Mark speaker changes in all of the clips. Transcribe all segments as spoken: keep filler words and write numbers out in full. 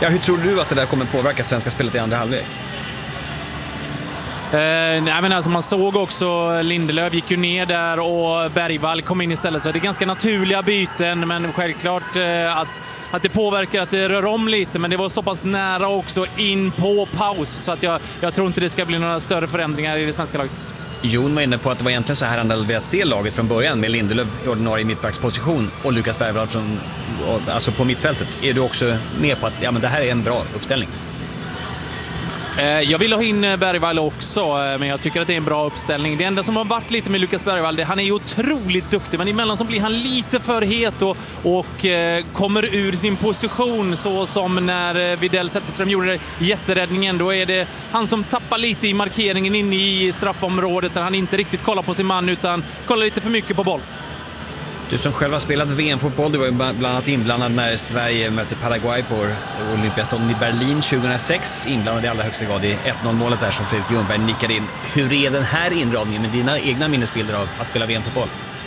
Speaker 1: Ja, hur tror du att det där kommer påverka svenska spelet i andra halvlek?
Speaker 2: Eh, nej, men alltså man såg också Lindelöf gick ju ner där och Bergvall kom in istället, så det är ganska naturliga byten, men självklart eh, att, att det påverkar, att det rör om lite, men det var så pass nära också in på paus, så att jag, jag tror inte det ska bli några större förändringar i det svenska laget.
Speaker 1: Jon var inne på att det var egentligen så här han hade velat se laget från början, med Lindelöf i ordinarie mittbacksposition och Lukas Bergvall från, alltså på mittfältet. Är du också med på att ja, men det här är en bra uppställning?
Speaker 2: Jag vill ha in Bergvall också, men jag tycker att det är en bra uppställning. Det enda som har varit lite med Lukas Bergvall, det, han är ju otroligt duktig, men emellan så blir han lite för het och, och eh, kommer ur sin position, så som när Widell Zetterström gjorde jätteräddningen. Då är det han som tappar lite i markeringen inne i straffområdet, där han inte riktigt kollar på sin man utan kollar lite för mycket på boll.
Speaker 1: Du som själv har spelat V M-fotboll, du var ju bland annat inblandad när Sverige mötte Paraguay på Olympiastaden i Berlin tjugohundrasex. Inblandad i allra högsta grad i ett noll-målet där som Fredrik Ljungberg nickade in. Hur är den här inramningen med dina egna minnesbilder av att spela V M-fotboll?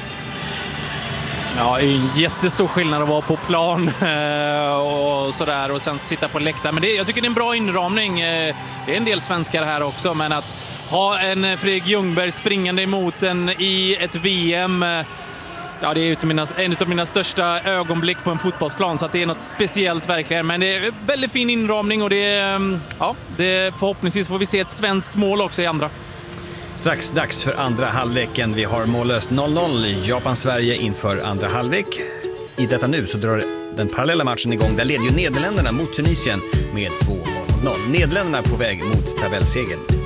Speaker 2: Ja, det är en jättestor skillnad att vara på plan och sådär och sen sitta på läktaren. Men det, jag tycker det är en bra inramning. Det är en del svenskar här också, men att ha en Fredrik Ljungberg springande emot en i ett V M... Ja, det är mina, en av mina största ögonblick på en fotbollsplan, så att det är något speciellt verkligen. Men det är väldigt fin inramning och det är, ja, det, förhoppningsvis får vi se ett svenskt mål också i andra.
Speaker 1: Strax dags för andra halvleken. Vi har mållöst noll noll i Japan-Sverige inför andra halvlek. I detta nu så drar den parallella matchen igång. Där leder ju Nederländerna mot Tunisien med två noll. Nederländerna på väg mot tabellsegern.